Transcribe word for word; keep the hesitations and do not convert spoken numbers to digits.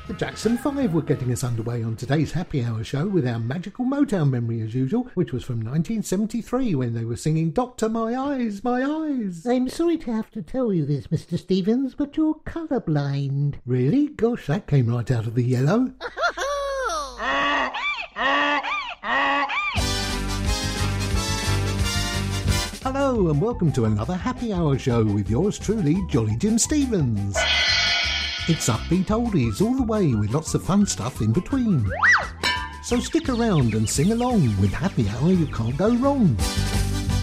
The Jackson Five were getting us underway on today's Happy Hour show with our magical Motown memory as usual, which was from nineteen seventy-three when they were singing Doctor My Eyes, My Eyes. I'm sorry to have to tell you this, Mister Stevens, but you're colourblind. Really? Gosh, that came right out of the yellow. Hello and welcome to another Happy Hour show with yours truly, Jolly Jim Stevens. It's upbeat oldies all the way with lots of fun stuff in between. So stick around and sing along with Happy Hour, you can't go wrong.